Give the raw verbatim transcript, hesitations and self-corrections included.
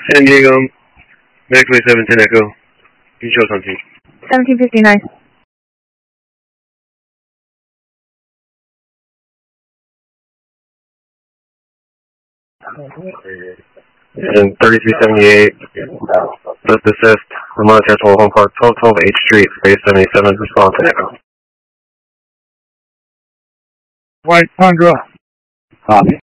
San Diego, Maxway seven ten Echo. You show something. seventeen fifty-nine. And thirty-three seventy-eight, let's assist, Vermont Central Home Park, twelve twelve eighth Street, Space seventy-seven, response to Echo. White Tundra. Copy.